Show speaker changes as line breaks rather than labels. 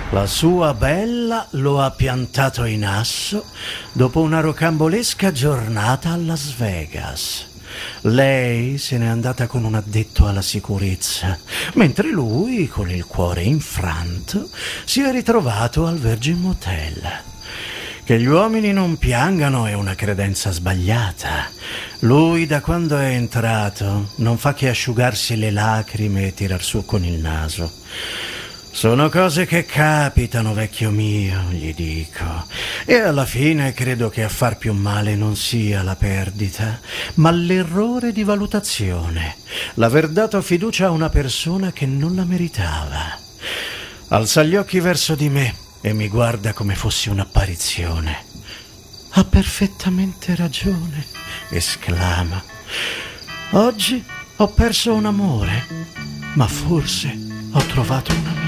La sua bella lo ha piantato in asso dopo una rocambolesca giornata a Las Vegas. Lei se n'è andata con un addetto alla sicurezza, mentre lui, con il cuore infranto, si è ritrovato al Virgin Motel. Che gli uomini non piangano è una credenza sbagliata. Lui, da quando è entrato, non fa che asciugarsi le lacrime e tirar su con il naso. Sono cose che capitano, vecchio mio, gli dico. E alla fine credo che a far più male non sia la perdita, ma l'errore di valutazione. L'aver dato fiducia a una persona che non la meritava. Alza gli occhi verso di me e mi guarda come fossi un'apparizione. Ha perfettamente ragione, esclama. Oggi ho perso un amore, ma forse ho trovato un amico.